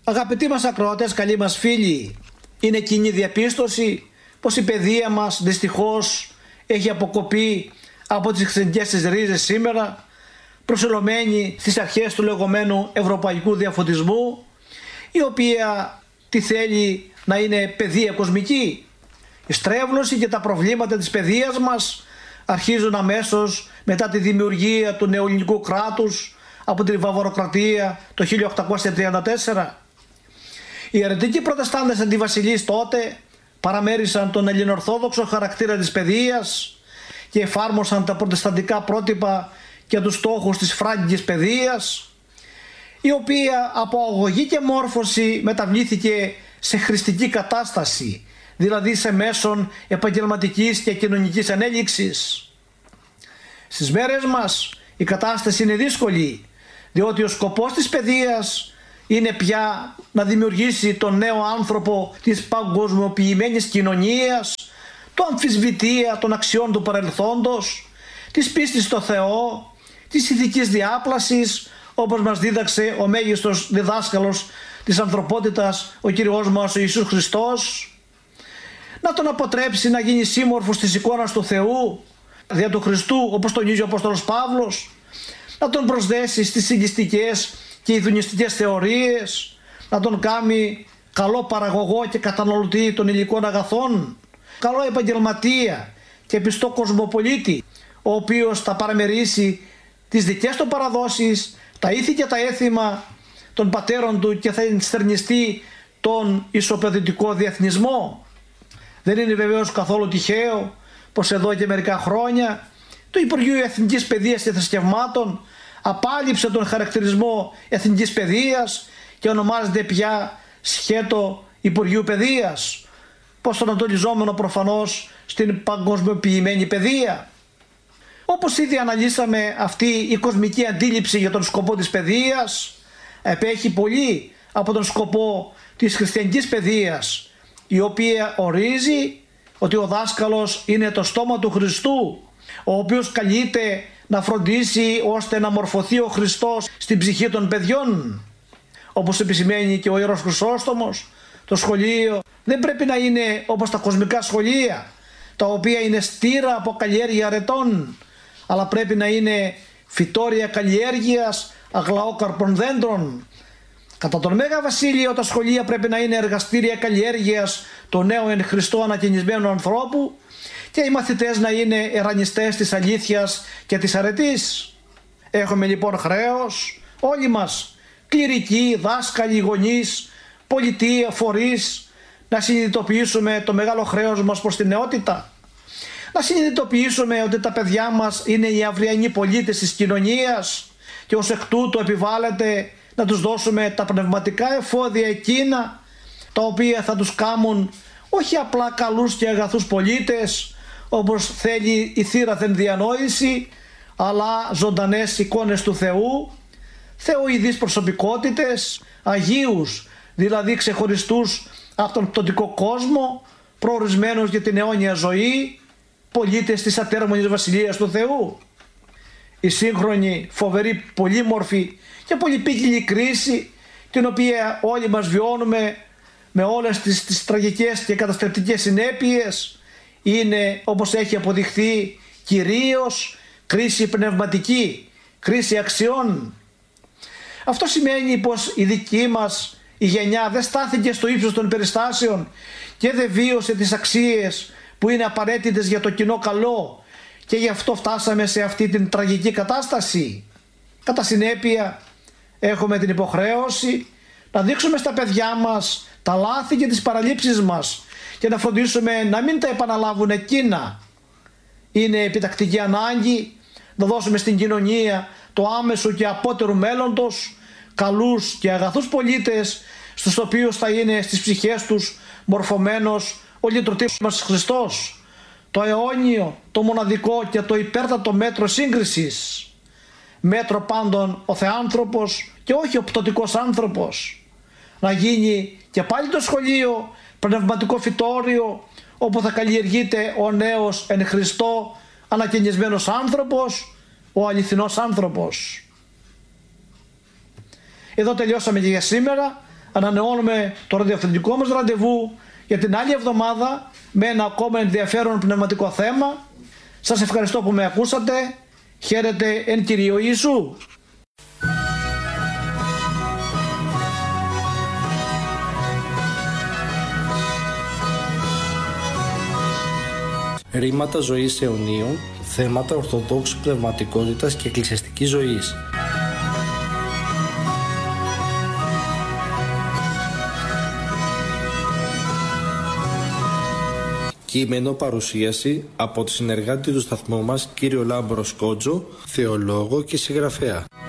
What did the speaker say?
Αγαπητοί μας ακροατές, καλοί μας φίλοι, είναι κοινή διαπίστωση πως η παιδεία μας δυστυχώς έχει αποκοπεί από τις χριστιανικές της ρίζες σήμερα, προσελωμένη στις αρχές του λεγόμενου ευρωπαϊκού διαφωτισμού, η οποία τι θέλει να είναι παιδεία κοσμική. Η στρέβλωση και τα προβλήματα της παιδείας μας αρχίζουν αμέσως μετά τη δημιουργία του νεοελληνικού κράτους από την Βαβαροκρατία το 1834. Οι αιρετικοί προτεστάντες αντιβασιλείς τότε παραμέρισαν τον ελληνοορθόδοξο χαρακτήρα της παιδείας και εφάρμοσαν τα προτεσταντικά πρότυπα και τους στόχους της φράγκικης παιδείας, η οποία από αγωγή και μόρφωση μεταβλήθηκε σε χριστική κατάσταση, δηλαδή σε μέσον επαγγελματικής και κοινωνικής ανέλυξης. Στις μέρες μας η κατάσταση είναι δύσκολη, διότι ο σκοπός της παιδείας είναι πια να δημιουργήσει τον νέο άνθρωπο της παγκοσμιοποιημένης κοινωνίας, το αμφισβητεία των αξιών του παρελθόντος, της πίστης στο Θεό, της ηθικής διάπλασης, όπως μας δίδαξε ο μέγιστος διδάσκαλος της ανθρωπότητας, ο Κύριος μας ο Ιησούς Χριστός, να τον αποτρέψει να γίνει σύμμορφος της εικόνας του Θεού, δια του Χριστού, όπως τονίζει ο Απόστολος Παύλος, να τον προσδέσει στις συγκιστικές και ειδονιστικές θεωρίες, να τον κάνει καλό παραγωγό και καταναλωτή των υλικών αγαθών, καλό επαγγελματία και πιστό κοσμοπολίτη, ο οποίος θα παραμερίσει τις δικές του παραδόσεις, τα ήθη και τα έθιμα των πατέρων του και θα ενστερνιστεί τον ισοπεδωτικό διεθνισμό. Δεν είναι βεβαίως καθόλου τυχαίο πως εδώ και μερικά χρόνια το Υπουργείο Εθνικής Παιδείας και Θρησκευμάτων απάλληψε τον χαρακτηρισμό εθνικής παιδείας και ονομάζεται πια σχέτο Υπουργείου Παιδείας, προσανατολιζόμενο προφανώς στην παγκοσμιοποιημένη παιδεία. Όπως ήδη αναλύσαμε, αυτή η κοσμική αντίληψη για τον σκοπό της παιδείας επέχει πολύ από τον σκοπό της χριστιανικής παιδείας, η οποία ορίζει ότι ο δάσκαλος είναι το στόμα του Χριστού, ο οποίος καλείται να φροντίσει ώστε να μορφωθεί ο Χριστός στην ψυχή των παιδιών. Όπως επισημαίνει και ο Ιερός Χρυσόστομος, το σχολείο δεν πρέπει να είναι όπως τα κοσμικά σχολεία, τα οποία είναι στήρα από καλλιέργεια αρετών, αλλά πρέπει να είναι φυτόρια καλλιέργειας αγλαόκαρπων δέντρων. Κατά τον Μέγα Βασίλειο τα σχολεία πρέπει να είναι εργαστήρια καλλιέργειας του νέου εν Χριστώ ανακαινισμένου ανθρώπου και οι μαθητές να είναι ερανιστές της αλήθειας και της αρετής. Έχουμε λοιπόν χρέος όλοι μας, κληρικοί, δάσκαλοι, γονείς, πολιτεία, φορείς, να συνειδητοποιήσουμε το μεγάλο χρέος μας προς την νεότητα. Να συνειδητοποιήσουμε ότι τα παιδιά μας είναι οι αυριανοί πολίτες της κοινωνίας και ως εκ τούτου επιβάλλεται να τους δώσουμε τα πνευματικά εφόδια εκείνα τα οποία θα τους κάνουν όχι απλά καλούς και αγαθούς πολίτες όπως θέλει η θύραθεν διανόηση, αλλά ζωντανές εικόνες του Θεού, θεοειδείς προσωπικότητες, αγίους, δηλαδή ξεχωριστούς από τον πτωτικό κόσμο, προορισμένους για την αιώνια ζωή, πολίτες της ατέρμονης βασιλείας του Θεού. Η σύγχρονη, φοβερή, πολύμορφη και πολυπίκυλη κρίση, την οποία όλοι μας βιώνουμε με όλες τις τραγικές και καταστρεπτικές συνέπειες, είναι, όπως έχει αποδειχθεί, κυρίως κρίση πνευματική, κρίση αξιών. Αυτό σημαίνει πως η δική μας η γενιά δεν στάθηκε στο ύψος των περιστάσεων και δεν βίωσε τις αξίες που είναι απαραίτητες για το κοινό καλό και γι' αυτό φτάσαμε σε αυτή την τραγική κατάσταση. Κατά συνέπεια έχουμε την υποχρέωση να δείξουμε στα παιδιά μας τα λάθη και τις παραλήψεις μας και να φροντίσουμε να μην τα επαναλάβουν εκείνα. Είναι επιτακτική ανάγκη να δώσουμε στην κοινωνία το άμεσο και απότερου μέλλοντος καλούς και αγαθούς πολίτες, στους οποίους θα είναι στις ψυχές τους μορφωμένος ο λυτρωτής μας Χριστός, το αιώνιο, το μοναδικό και το υπέρτατο μέτρο σύγκρισης. Μέτρο πάντων ο Θεάνθρωπος και όχι ο πτωτικός άνθρωπος. Να γίνει και πάλι το σχολείο πνευματικό φυτόριο όπου θα καλλιεργείται ο νέος εν Χριστώ ανακαινισμένος άνθρωπος, ο αληθινός άνθρωπος. Εδώ τελειώσαμε και για σήμερα. ανανεώνουμε το ραδιοφωνικό μας ραντεβού για την άλλη εβδομάδα με ένα ακόμα ενδιαφέρον πνευματικό θέμα. Σας ευχαριστώ που με ακούσατε. Χαίρετε εν Κυρίω Ιησού. Ρήματα ζωής αιωνίων, θέματα ορθοδόξου πνευματικότητας και εκκλησιαστικής ζωής. Κείμενο παρουσίαση από τη συνεργάτη του σταθμού μας, κύριο Λάμπρο Σκότζο, θεολόγο και συγγραφέα.